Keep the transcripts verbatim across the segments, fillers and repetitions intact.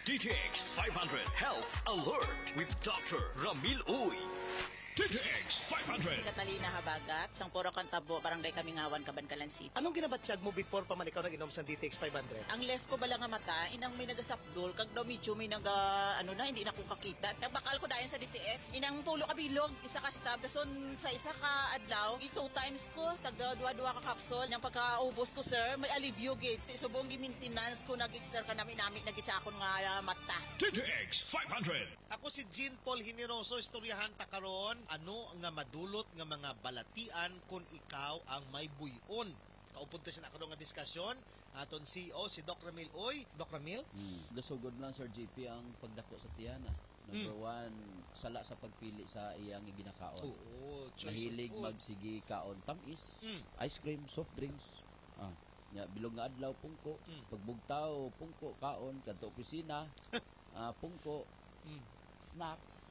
D T X five hundred Health Alert with Doctor Ramil Uy. D T X five hundred. Catalina Habagat, sang puro kantabo, barangay Kamingawan, Cabancalan City. Anong ginabatsyag mo before pa man ikaw nag-inom sa D T X five hundred? Ang left ko bala nga mata, inang may nagasapdol, kag daw medyo may naga, ano na, hindi na ko kakita. Nagbakal ko dayan sa D T X, inang pulo kabilog, isa ka stab, dason sa isa ka adlaw, two times ko, tagda dua-dua ka kapsol, nang pagkaubos ko sir, may alivio gate, subong gi-maintenance ko, nag-sir ka namin-namin, nag-isa akong nga uh, mata. D T X five hundred. Ako si Jean Paul Hineroso, istoryahan ta karon. Ano nga madulot nga mga balatian kung ikaw ang may buyon? Kaupod ta sa ako nga diskusyon aton C E O si Doc Ramil Uy. Doc Ramil? Hmm. Dasugod lang Sir G P ang pagdako sa tiyana. Number mm. one, sala sa pagpili sa iyang ginakaon. Oo, mahilig magsigi kaon tamis, mm. ice cream, soft drinks. Ah, nya bilog nga adlaw pungko, mm. pagbugtaw pungko kaon kadto opisina, ah, pungko, mm. snacks.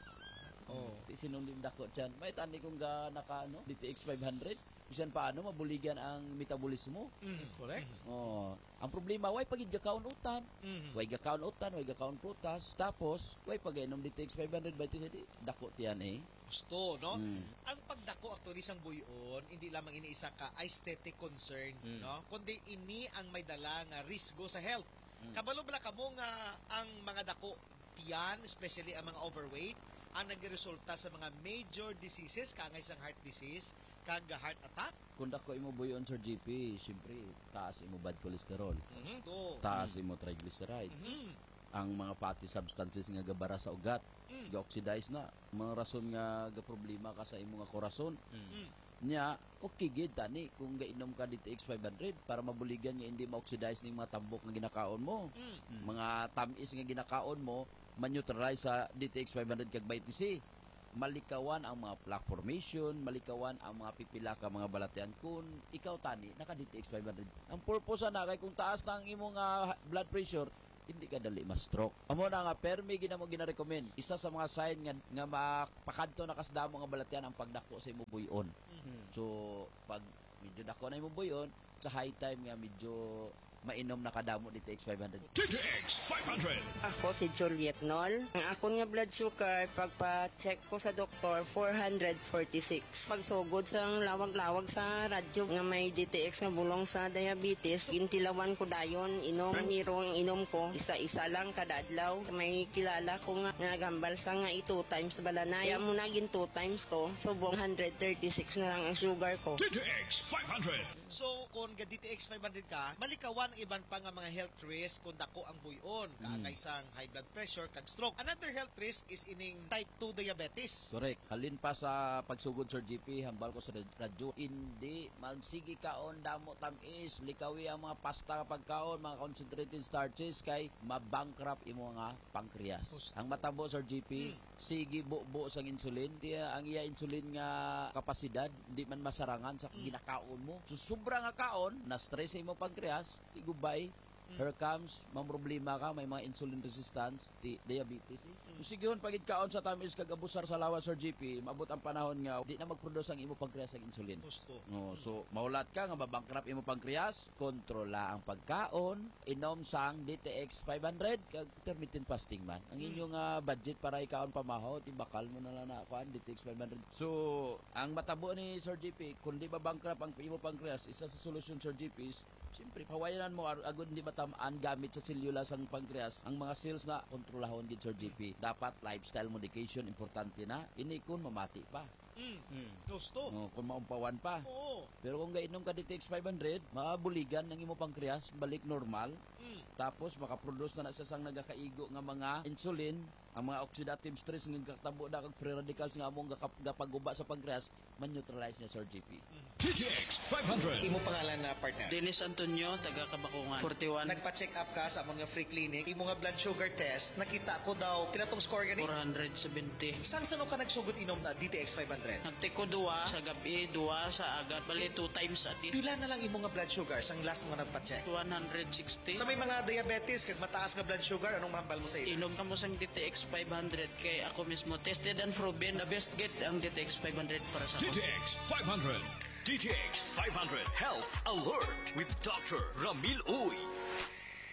Oh, sinunlim dako diyan. May tani kung ga naka ano, D T X five hundred. Bisan paano mabuligan ang metabolismo. Mm, correct. Oh, ang problema way pagid gakaon utan. Mm-hmm. Way gakaon utan, way gakaon prutas, tapos way pagainom D T X five hundred ba ti dako tiyan eh. Gusto, no? Mm. Ang pagdako actually sang buyon, hindi lamang ini isa ka aesthetic concern, mm. no? Kundi ini ang may dala nga risgo sa health. Mm. Kabalo bala kamo nga ang mga dako tiyan, especially ang mga overweight, ang nagresulta sa mga major diseases, kangay sang heart disease, kag heart attack. Kung dako imo buyon Sir G P, siyempre taas imo bad cholesterol. Mm-hmm. Taas mm-hmm. imo triglyceride. Mm-hmm. Ang mga fatty substances nga gabara sa ugat, mm. ga-oxidize na. Mga rason nga ga problema ka sa imo nga korason. Mm. Nya, okay gid tani kung gainom ka D T X five hundred para mabuligan nga hindi ma-oxidize ning mga tambok nga ginakaon mo. Mm. Mga tamis nga ginakaon mo, ma-neutralize sa D T X five hundred kag vitamin C. Malikawan ang mga plaque formation, malikawan ang mga pipila ka mga balatian kung ikaw tani naka D T X five hundred. Ang purpose na kay kung taas na ang imong uh, blood pressure, hindi ka dali ma-stroke. Amo na nga permi gina mo gina-recommend. Isa sa mga sign nga nga mapakadto na kasdamo nga balatian ang pagdako sa imong buyon. Mm-hmm. So pag medyo dako na imong buyon, sa high time nga medyo mainom na kadamo D T X five hundred. D T X five hundred. Ako si Juliet Nol. Ang akon nga blood sugar pagpa-check ko sa doktor four forty-six. Pagsugod sa lawag-lawag sa radyo nga may D T X nga bulong sa diabetes, intilawan ko dayon inom niro ang inom ko isa-isa lang kada adlaw. May kilala ko nga nagambal sa nga two times balanay. Kaya mo naging two times ko, subong one thirty-six na lang ang sugar ko. D T X five hundred. So kung ga D T X five hundred ka, malikawan iban pa nga mga health risk kung dako ang buyon, kaangay sang high blood pressure kag stroke. Another health risk is ining type two diabetes. Correct. Halin pa sa pagsugod Sir G P, hambal ko sa radyo, hindi magsigi kaon damo tamis, likawi ang mga pasta pagkaon, mga concentrated starches kay mabankrupt imo nga pancreas. Pusto. Ang matabo Sir G P, hmm. sige bubo sang insulin, diya ang iya insulin nga kapasidad di man masarangan sa hmm. ginakaon mo. So sobra nga kaon, na stress imo pancreas, gubay, mm. here comes, mang problema ka, may mga insulin resistance, di, diabetes. Eh. Mm. Sige hon, pagid kaon sa tamis kag abusar sa lawas Sir G P, mabot ang panahon nga, di na mag-produce ang imo pancreas ng insulin. Gusto. No, so, maulat ka nga mabankrupt imo pancreas, kontrola ang pagkaon, inom sang D T X five hundred, kag intermittent fasting man. Ang inyong uh, budget para ikaon pamahaw, ibakal mo na lang na kuan D T X five hundred. So, ang matabo ni Sir G P, kung di mabankrupt ang imo pancreas, isa sa solusyon Sir G P, siyempre, pawayanan mo, agad hindi matamaan gamit sa selula sang pancreas. Ang mga cells na kontrolahon gid Sir G P. Dapat lifestyle modification, importante na. Ini kung mamati pa. Mm. Mm. Gusto. No, kung maumpawan pa. Oo. Pero kung gainom ka D T X five hundred, mabuligan ng imo pancreas, balik normal. Mm. Tapos, makaproduce na na sa sang nagakaigo nga mga insulin, ang mga oxidative stress nga katabo na kag free radicals nga among gapaguba sa pancreas, man-neutralize niya Sir G P. Mm. D T X five hundred. Imo pangalan na partner? Dennis Antonio, taga Kabakungan, forty-one. Nagpa-check up ka sa among nga free clinic, imo nga blood sugar test, nakita ko daw, kinatong score gani? four seventy. Sang sano ka nagsugod inom na D T X five hundred? Nagtiko duwa sa gabi, duwa sa agat, bali two times a day. Pila na lang imo nga blood sugar sang last mo nga nagpa-check? one sixty. Sa may mga diabetes kag mataas nga blood sugar, anong mahambal mo sa iyo? Inom ka mo sang D T X five hundred kay ako mismo tested and proven the best get ang D T X five hundred para sa D T X five hundred. D T X five hundred Health Alert with Doctor Ramil Uy.